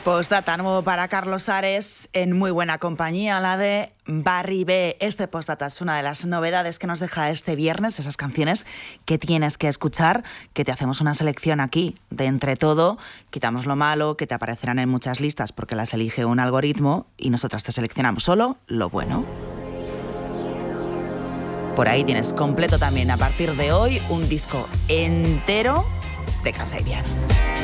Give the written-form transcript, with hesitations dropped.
Postdata nuevo para Carlos Ares, en muy buena compañía, la de Barry B. Este postdata es una de las novedades que nos deja este viernes, esas canciones que tienes que escuchar, que te hacemos una selección aquí de entre todo, quitamos lo malo, que te aparecerán en muchas listas porque las elige un algoritmo y nosotras te seleccionamos solo lo bueno. Por ahí tienes completo también a partir de hoy un disco entero de Kasabian.